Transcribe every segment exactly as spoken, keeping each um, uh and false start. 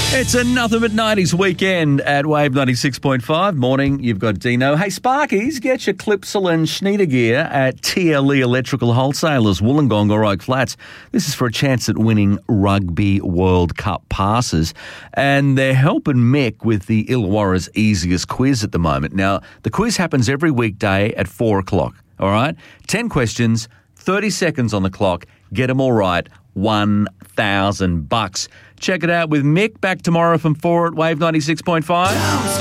It's a Nothing But nineties weekend at Wave ninety-six point five. Morning, you've got Dino. Hey, Sparkies, get your Clipsal and Schneider gear at T L E Electrical Wholesalers, Wollongong or Oak Flats. This is for a chance at winning Rugby World Cup passes. And they're helping Mick with the Illawarra's easiest quiz at the moment. Now, the quiz happens every weekday at four o'clock, all right? ten questions, thirty seconds on the clock. Get them all right. one thousand bucks. Check it out with Mick back tomorrow from four at Wave ninety-six point five.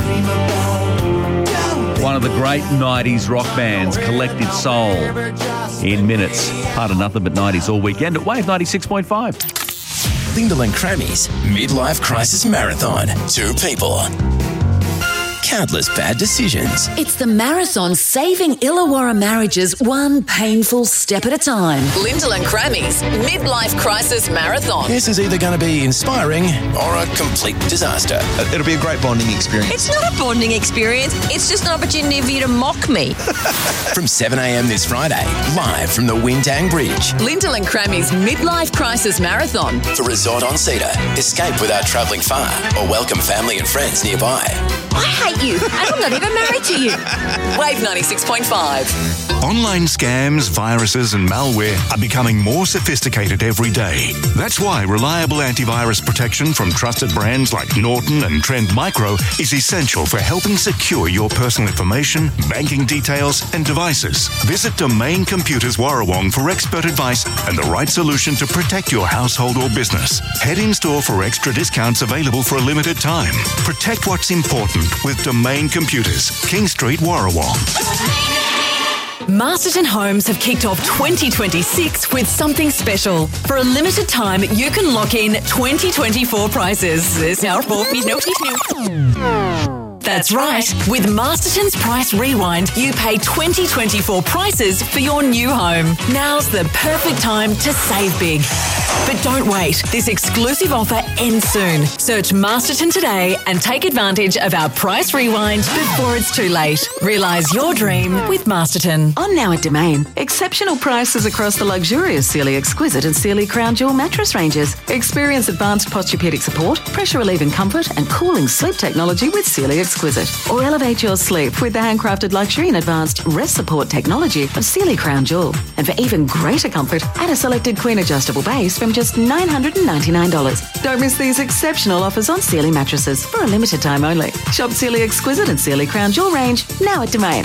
One of the great nineties rock bands, Collective Soul, in minutes. Part of Nothing But nineties all weekend at Wave ninety-six point five. Lyndall and Crammy's Midlife Crisis Marathon. Two people. Countless bad decisions. It's the marathon saving Illawarra marriages one painful step at a time. Lyndall and Crammy's Midlife Crisis Marathon. This is either going to be inspiring or a complete disaster. It'll be a great bonding experience. It's not a bonding experience. It's just an opportunity for you to mock me. From seven a.m. this Friday, live from the Wintang Bridge. Lyndall and Crammy's Midlife Crisis Marathon. For Resort on Cedar, escape without travelling far or welcome family and friends nearby. I hate you, and I'm not even married to you. Wave ninety-six point five. Online scams, viruses and malware are becoming more sophisticated every day. That's why reliable antivirus protection from trusted brands like Norton and Trend Micro is essential for helping secure your personal information, banking details and devices. Visit Domain Computers Warrawong for expert advice and the right solution to protect your household or business. Head in store for extra discounts available for a limited time. Protect what's important with Domain Computers, King Street, Warrawong. Masterton Homes have kicked off twenty twenty-six with something special. For a limited time, you can lock in twenty twenty-four prices. There's now four. That's right. With Masterton's Price Rewind, you pay twenty twenty-four prices for your new home. Now's the perfect time to save big. But don't wait. This exclusive offer ends soon. Search Masterton today and take advantage of our Price Rewind before it's too late. Realise your dream with Masterton. On now at Domain, exceptional prices across the luxurious Sealy Exquisite and Sealy Crown Jewel mattress ranges. Experience advanced posturepedic support, pressure relieving comfort and cooling sleep technology with Sealy Exquisite. Or elevate your sleep with the handcrafted luxury and advanced rest support technology of Sealy Crown Jewel. And for even greater comfort, add a selected queen adjustable base from just nine hundred ninety-nine dollars. Don't miss these exceptional offers on Sealy mattresses for a limited time only. Shop Sealy Exquisite and Sealy Crown Jewel range now at Domain.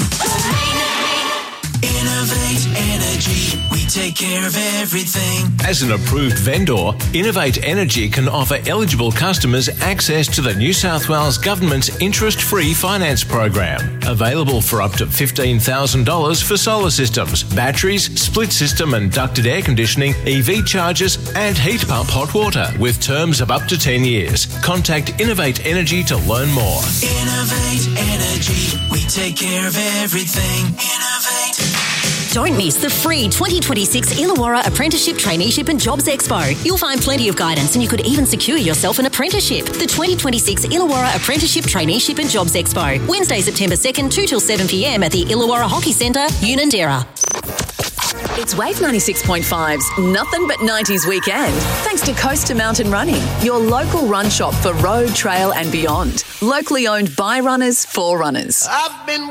Innovate Energy, we take care of everything. As an approved vendor, Innovate Energy can offer eligible customers access to the New South Wales Government's interest-free finance program. Available for up to fifteen thousand dollars for solar systems, batteries, split system and ducted air conditioning, E V chargers and heat pump hot water with terms of up to ten years. Contact Innovate Energy to learn more. Innovate Energy, we take care of everything. Innovate. Don't miss the free twenty twenty-six Illawarra Apprenticeship, Traineeship and Jobs Expo. You'll find plenty of guidance and you could even secure yourself an apprenticeship. The twenty twenty-six Illawarra Apprenticeship, Traineeship and Jobs Expo. Wednesday, September second, two till seven p.m. at the Illawarra Hockey Centre, Unanderra. It's Wave ninety-six point five's Nothing But nineties weekend. Thanks to Coast to Mountain Running, your local run shop for road, trail and beyond. Locally owned by runners for runners. I've been